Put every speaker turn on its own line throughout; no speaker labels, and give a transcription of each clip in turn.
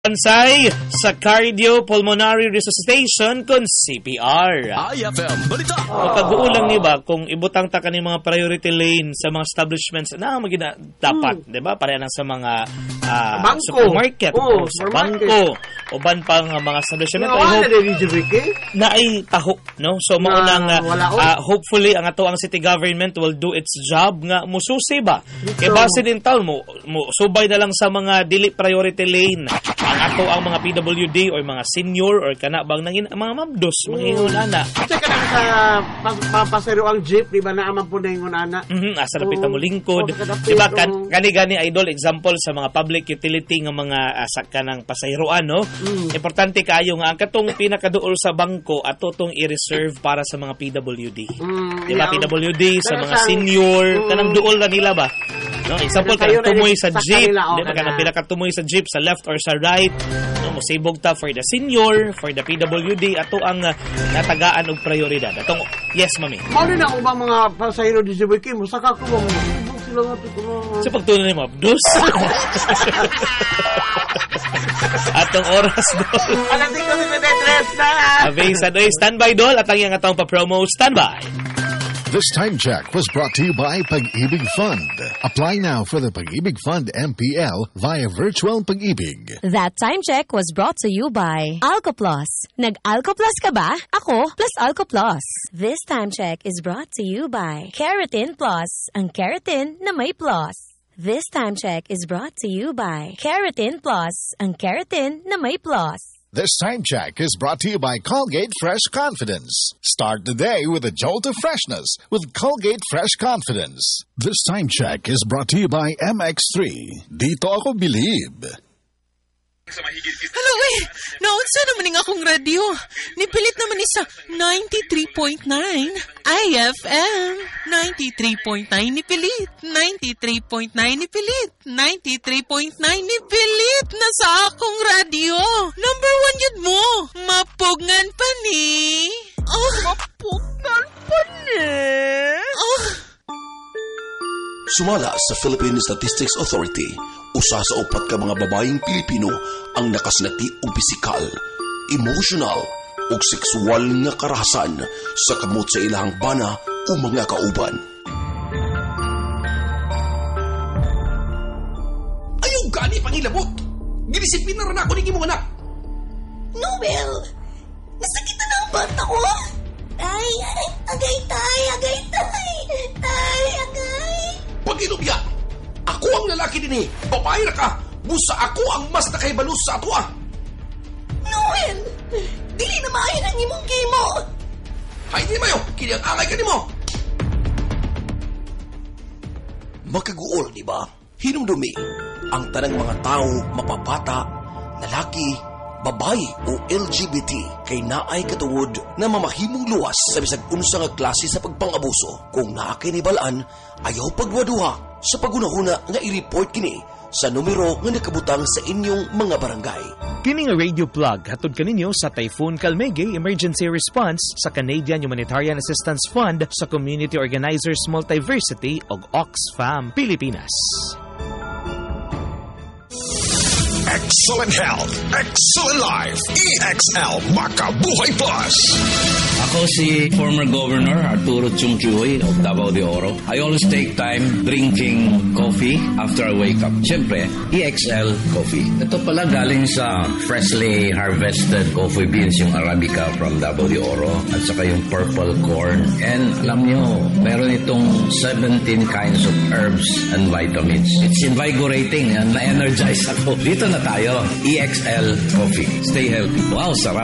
Pansay sa cardiopulmonary resuscitation kon CPR.
IFM Balita.
Pag-uulang ni ba kung ibutang ta kaning mga priority lane sa mga establishments na magina dapat, 'di ba? Pareha lang sa mga supermarket o sa bangko uban pang mga establishment na ay taho, no? So maunang hopefully ang ato ang city government will do its job nga mususi ba. Kay base din taon mo subay na lang sa mga dili priority lane ang ato ang mga PWD or mga senior or kana bang nangin mga mabdos mga ingon ana.
Kasi kana sa pasero ang jeep di ba na amang punay ingon ana.
Asa lapit mo lingkod. Di ba kani idol example sa mga public utility nga mga kanang pasahiroan no. Importante kaayo nga ang katong pinakaduol sa bangko ato tong i-reserve para sa mga PWD. Di ba PWD sa mga senior kanang duol na nila ba? No, example kanang tumoy sa jeep, di ba kanang pinakatumoy sa jeep sa left or sa right. No, mosibog ta for the senior, for the PWD ato ang natagaan og prioridad. Atong yes mami.
Mao na ubang mga pasahero di Cebu mo saka ko mo sila nga tulo.
Sa pagtunan ni Mabdos. Atong oras do.
Alam din kami tres na.
Avisa doy standby dol at ang atong pa-promo standby.
This time check was brought to you by Pag-ibig Fund. Apply now for the Pag-ibig Fund MPL via Virtual Pag-ibig.
That time check was brought to you by AlcoPlus. Nag-AlcoPlus ka ba? Ako plus AlcoPlus. This time check is brought to you by Keratin Plus. Ang keratin na may plus. This time check is brought to you by Keratin Plus. Ang keratin na may plus.
This time check is brought to you by Colgate Fresh Confidence. Start the day with a jolt of freshness with Colgate Fresh Confidence. This time check is brought to you by MX3. Dito ako believe.
Hello, naunsa naman nga akong radyo. Nipilit naman ni sa 93.9 IFM. 93.9 nipilit. 93.9 nipilit. 93.9 nipilit na sa akong radyo. Number 1 yun mo. Mapugngan pa ni. Mapugngan pa ni.
Sumala sa Philippine Statistics Authority, usa sa upat ka mga babaeng Pilipino ang nakasinati og pisikal, emotional ug sexual nga karahasan sa kamot sa ilahang bana o mga kauban. Ayaw gani pangilabot! Ginisipin na rin ako ng imong anak!
Noel! Nasakitan na ang bata ko! Ay, agay!
Pagilubya! Ako ang lalaki din babae na ka! Busa ako ang mas nakaibalus sa ato
Noel! Dili na maayon ang imong kimo!
Hay di mayo! Kini ang angay ka ni mo! Makaguol, di ba? Hinumdumi ang tanang mga tao, mapapata, lalaki, babae o LGBT kay naay katungod na mamahimong luwas sa bisag unsa nga klase sa pagpangabuso. Kung naa kay nibalaan, ayaw pagwaduha sa pagunahuna nga i-report kini sa numero nga nakabutang sa inyong mga barangay.
Kini nga radio plug hatod kaninyo sa Typhoon Kalmege Emergency Response sa Canadian Humanitarian Assistance Fund sa Community Organizers Multiversity ug Oxfam Pilipinas.
Excellent health, excellent life, EXL Makabuhay Plus.
Ako si former Governor Arturo Chungchuhoy of Davao de Oro. I always take time drinking coffee after I wake up. Siyempre, EXL Coffee. Ito pala galing sa freshly harvested coffee beans, yung Arabica from Davao de Oro, at saka yung purple corn. And alam nyo, meron itong 17 kinds of herbs and vitamins. It's invigorating and na-energize ako. Dito na tayo, EXL Coffee. Stay healthy. Wow, sarap.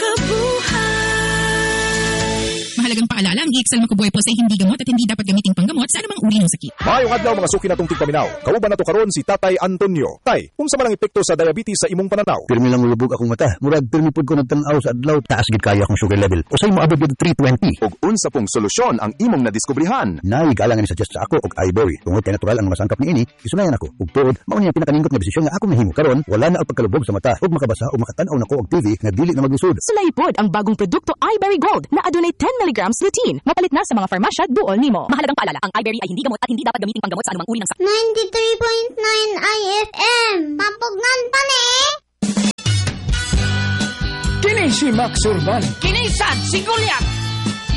Mahalagang paalala, ang EXL Makabuhay Plus ay hindi gamot at hindi dapat gamiting panggamot sa anumang uri ng sakit.
Maayong adlaw mga suki natong tigpaminaw. Kauban nato karon si Tatay Antonio. Tay, unsa man ang epekto sa diabetes sa imong pananaw?
Pirmi lang ulubog akong mata. Murag pirmi pud ko nagtan-aw sa adlaw, taas gid kaya akong sugar level. Usay mo abot gid 320.
Ug unsa pong solusyon ang imong nadiskubrihan?
Nay galangan ni suggest sa ako og iBerry. Tungod kay natural ang masangkap niini, isunayan ako. Ug tuod, mao ni ang pinakaningot nga desisyon nga ako nahimo karon, wala na ang pagkalubog sa mata ug makabasa o makatan-aw nako og TV nga dili na maglusod.
Sulaipod ang bagong produkto iBerry Gold na adunay 10 mg lutein. Mapalit na sa mga farmasya duol nimo. Mahalagang paalala, ang iBerry ay hindi gamot at hindi dapat gamiting panggamot sa anumang uri ng sakit.
93.9 IFM. Mapugnan pa ni.
si Max Urban.
Kinisad si Goliath.